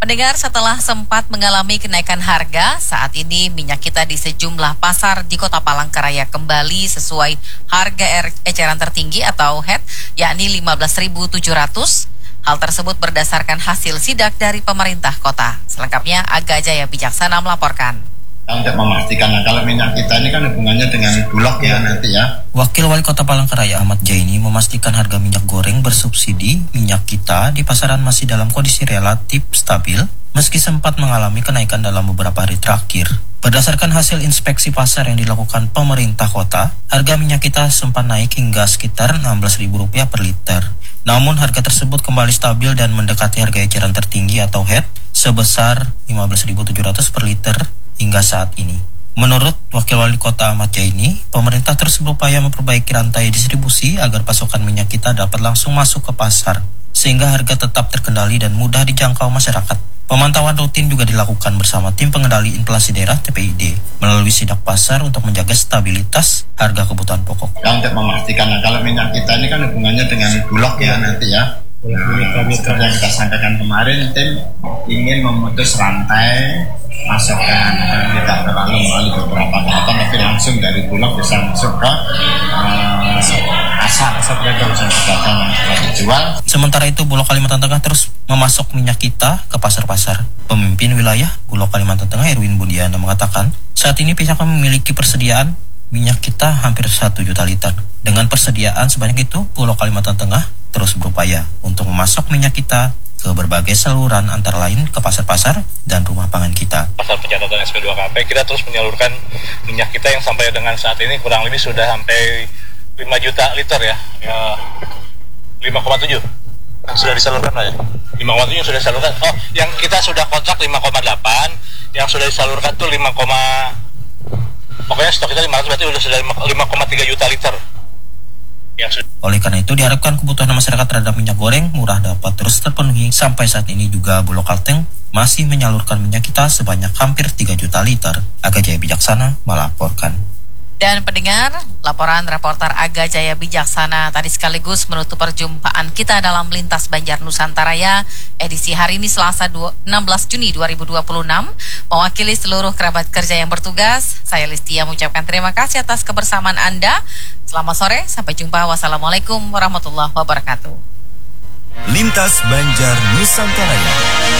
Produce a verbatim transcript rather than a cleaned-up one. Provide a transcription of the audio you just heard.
Pendengar, setelah sempat mengalami kenaikan harga, saat ini minyak kita di sejumlah pasar di Kota Palangkaraya kembali sesuai harga er- eceran tertinggi atau H E T, yakni lima belas ribu tujuh ratus. Hal tersebut berdasarkan hasil sidak dari pemerintah kota. Selengkapnya Aga Jaya Bijaksana melaporkan. Untuk memastikan, nah, kalau minyak kita ini kan hubungannya dengan Bulog ya nanti ya. Wakil Wali Kota Palangkaraya Ahmad Jaini memastikan harga minyak goreng bersubsidi minyak kita di pasaran masih dalam kondisi relatif stabil meski sempat mengalami kenaikan dalam beberapa hari terakhir. Berdasarkan hasil inspeksi pasar yang dilakukan pemerintah kota, harga minyak kita sempat naik hingga sekitar enam belas ribu rupiah per liter. Namun harga tersebut kembali stabil dan mendekati harga eceran tertinggi atau H E T sebesar lima belas ribu tujuh ratus per liter hingga saat ini. Menurut Wakil Wali Kota Ahmad Jaini, pemerintah terus berupaya memperbaiki rantai distribusi agar pasokan minyak kita dapat langsung masuk ke pasar, sehingga harga tetap terkendali dan mudah dijangkau masyarakat. Pemantauan rutin juga dilakukan bersama tim pengendali inflasi daerah T P I D melalui sidak pasar untuk menjaga stabilitas harga kebutuhan pokok. Dan untuk memastikan, nah, kalau minyak kita ini kan hubungannya dengan Bulog ya nanti ya. Nah, seperti yang kita sampaikan kemarin, tim ingin memutus rantai pasokan dan tidak terlalu melalui beberapa tahapan, tapi langsung dari Bulog bisa masuk ke uh, pasar, pasar pedagang yang sudah dijual. Sementara itu, Bulog Kalimantan Tengah terus memasok minyak kita ke pasar-pasar. Pemimpin wilayah Bulog Kalimantan Tengah Erwin Bundiana mengatakan, saat ini pihaknya memiliki persediaan minyak kita hampir satu juta liter. Dengan persediaan sebanyak itu, Bulog Kalimantan Tengah terus berupaya untuk memasok minyak kita ke berbagai saluran antara lain ke pasar-pasar dan rumah pangan kita. Pasar pencatatan S P dua K P kita terus menyalurkan minyak kita yang sampai dengan saat ini kurang lebih sudah sampai lima juta liter ya, ya lima koma tujuh yang sudah disalurkan lah ya. lima koma tujuh yang sudah disalurkan. Oh, yang kita sudah kontrak lima koma delapan, yang sudah disalurkan tuh lima, pokoknya stok kita lima ratus, berarti sudah lima koma tiga juta liter. Oleh karena itu diharapkan kebutuhan masyarakat terhadap minyak goreng murah dapat terus terpenuhi. Sampai saat ini juga Bulog Kalteng masih menyalurkan minyak kita sebanyak hampir tiga juta liter. Aga Jaya Bijaksana melaporkan. Dan pendengar, laporan reporter Aga Jaya Bijaksana tadi sekaligus menutup perjumpaan kita dalam Lintas Banjar Nusantaraya edisi hari ini Selasa enam belas Juni dua ribu dua puluh enam. Mewakili seluruh kerabat kerja yang bertugas, saya Listia mengucapkan terima kasih atas kebersamaan Anda. Selamat sore, sampai jumpa. Wassalamualaikum warahmatullahi wabarakatuh. Lintas Banjar Nusantaraya.